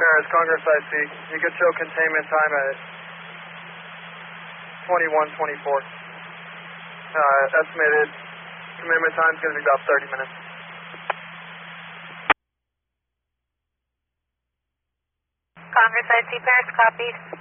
Paris, Congress IC. You can show containment time at 21:24. Estimated commitment time is going to be about 30 minutes. Congress IC Paris, copied.